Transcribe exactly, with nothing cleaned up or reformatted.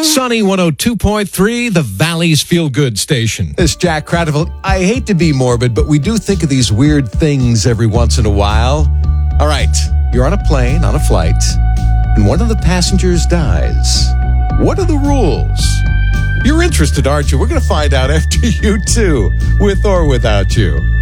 Sunny one oh two point three, the Valley's Feel Good station. This is Jack Cradlefield. I hate to be morbid, but we do think of these weird things every once in a while. All right, you're on a plane, on a flight, and one of the passengers dies. What are the rules? You're interested, aren't you? We're going to find out after you too, with or without you.